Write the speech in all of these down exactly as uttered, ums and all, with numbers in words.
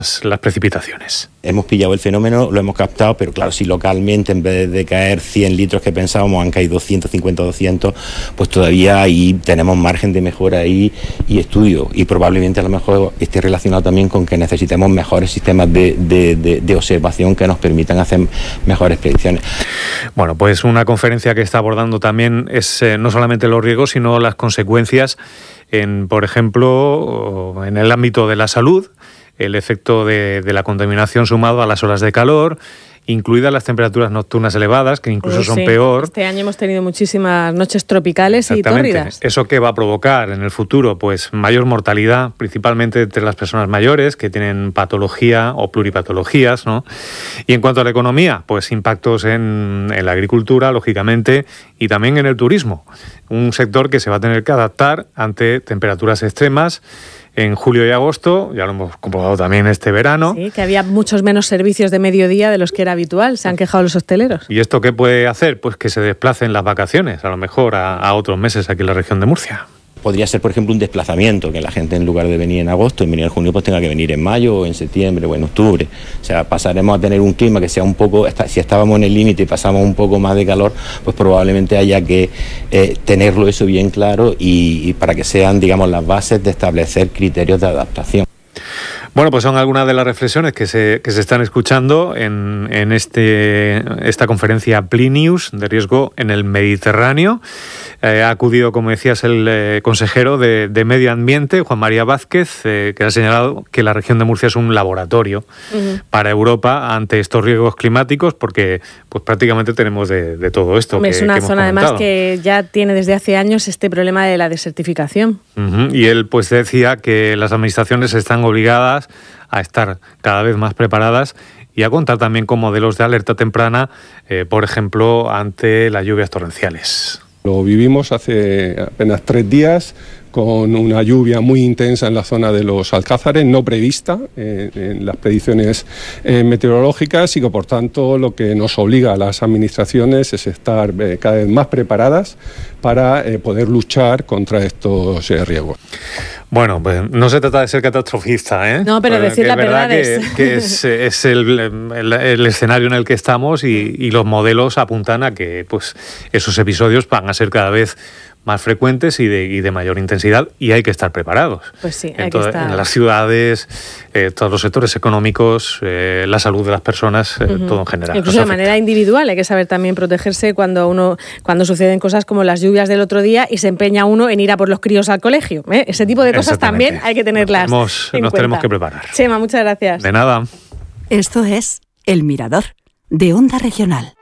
las precipitaciones. Hemos pillado el fenómeno, lo hemos captado, pero claro, si localmente en vez de caer cien litros que pensábamos han caído ciento cincuenta o doscientos, pues todavía ahí tenemos margen de mejora ahí y estudio, y probablemente a lo mejor esté relacionado también con que necesitemos mejores sistemas de, de, de, de observación que nos permitan hacer mejores predicciones. Bueno, pues una conferencia que está abordando también es eh, no solamente los riesgos, sino las consecuencias en, por ejemplo, en el ámbito de la salud, el efecto de, de la contaminación sumado a las olas de calor, incluidas las temperaturas nocturnas elevadas, que incluso Uy, son sí. peor. Este año hemos tenido muchísimas noches tropicales y tórridas. ¿Eso qué va a provocar en el futuro? Pues mayor mortalidad, principalmente entre las personas mayores que tienen patología o pluripatologías, ¿no? Y en cuanto a la economía, pues impactos en, en la agricultura, lógicamente, y también en el turismo. Un sector que se va a tener que adaptar ante temperaturas extremas en julio y agosto, ya lo hemos comprobado también este verano. Sí, que había muchos menos servicios de mediodía de los que era habitual, se han quejado los hosteleros. ¿Y esto qué puede hacer? Pues que se desplacen las vacaciones, a lo mejor a, a otros meses aquí en la región de Murcia. Podría ser, por ejemplo, un desplazamiento, que la gente en lugar de venir en agosto, en venir en junio, pues tenga que venir en mayo, o en septiembre, o en octubre. O sea, pasaremos a tener un clima que sea un poco, si estábamos en el límite y pasamos un poco más de calor, pues probablemente haya que eh, tenerlo eso bien claro y, y para que sean, digamos, las bases de establecer criterios de adaptación. Bueno, pues son algunas de las reflexiones que se, que se están escuchando en, en este, esta conferencia Plinius de riesgo en el Mediterráneo. Eh, ha acudido, como decías, el eh, consejero de, de Medio Ambiente, Juan María Vázquez, eh, que ha señalado que la región de Murcia es un laboratorio uh-huh. para Europa ante estos riesgos climáticos, porque pues prácticamente tenemos de, de todo esto. Hombre, que, es una que hemos zona comentado. Además que ya tiene desde hace años este problema de la desertificación. Uh-huh. Y él pues decía que las administraciones están obligadas a estar cada vez más preparadas y a contar también con modelos de alerta temprana, eh, por ejemplo, ante las lluvias torrenciales. Lo vivimos hace apenas tres días con una lluvia muy intensa en la zona de los Alcázares, no prevista eh, en las predicciones eh, meteorológicas, y que por tanto lo que nos obliga a las administraciones es estar eh, cada vez más preparadas para eh, poder luchar contra estos eh, riesgos. Bueno, pues no se trata de ser catastrofista, ¿eh? No, pero Porque decir la verdad que, es... que es, es el, el, el escenario en el que estamos y, y los modelos apuntan a que pues esos episodios van a ser cada vez más frecuentes y de, y de mayor intensidad, y hay que estar preparados. Pues sí, hay en, que todo, estar... en las ciudades, eh, todos los sectores económicos, eh, la salud de las personas, eh, uh-huh. todo en general. Incluso de manera individual hay que saber también protegerse cuando uno cuando suceden cosas como las lluvias del otro día y se empeña uno en ir a por los críos al colegio. ¿eh? Ese tipo de cosas también hay que tenerlas Nos, tenemos, en nos cuenta. tenemos que preparar. Chema, muchas gracias. De nada. Esto es El Mirador, de Onda Regional.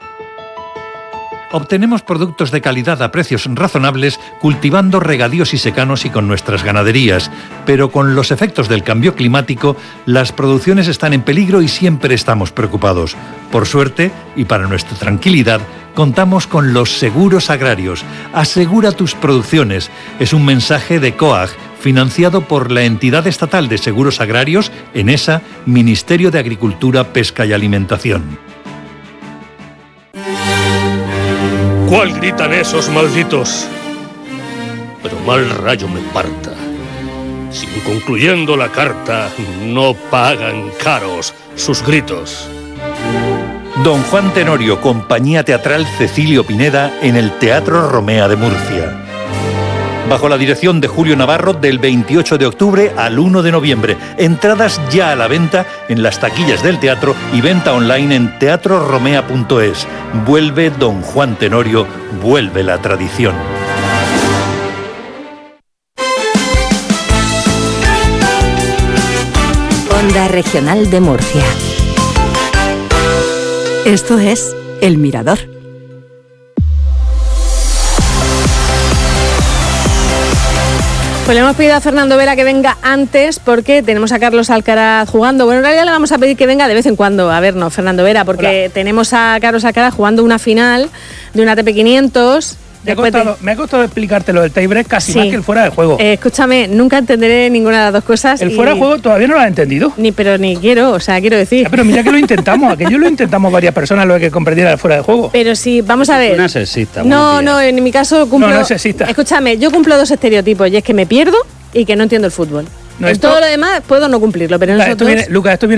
Obtenemos productos de calidad a precios razonables cultivando regadíos y secanos y con nuestras ganaderías, pero con los efectos del cambio climático las producciones están en peligro y siempre estamos preocupados. Por suerte, y para nuestra tranquilidad, contamos con los seguros agrarios. Asegura tus producciones. Es un mensaje de COAG, financiado por la entidad estatal de seguros agrarios, ENESA, Ministerio de Agricultura, Pesca y Alimentación. ¿Cuál gritan esos malditos? Pero mal rayo me parta, si concluyendo la carta no pagan caros sus gritos. Don Juan Tenorio, Compañía Teatral Cecilio Pineda, en el Teatro Romea de Murcia. Bajo la dirección de Julio Navarro, del veintiocho de octubre al uno de noviembre. Entradas ya a la venta en las taquillas del teatro y venta online en teatro romea punto es. Vuelve Don Juan Tenorio, vuelve la tradición. Onda Regional de Murcia. Esto es El Mirador. Pues le hemos pedido a Fernando Vera que venga antes porque tenemos a Carlos Alcaraz jugando. Bueno, en realidad le vamos a pedir que venga de vez en cuando a vernos, Fernando Vera, porque Hola. tenemos a Carlos Alcaraz jugando una final de una A T P quinientos. Me ha, costado, de... me ha costado explicarte lo del tiebreak casi sí. más que el fuera de juego. Eh, escúchame, nunca entenderé ninguna de las dos cosas. El y... fuera de juego todavía no lo has entendido. Ni, pero ni quiero, o sea, quiero decir. Ya, pero mira que lo intentamos, aquello lo intentamos varias personas, lo de que comprendiera el fuera de juego. Pero sí, vamos a ver. Una sexista. No, no, en mi caso cumplo. No, no es sexista. Escúchame, yo cumplo dos estereotipos, y es que me pierdo y que no entiendo el fútbol. En todo lo demás puedo no cumplirlo, pero en Lucas, nosotros... esto viene, Lucas, esto viene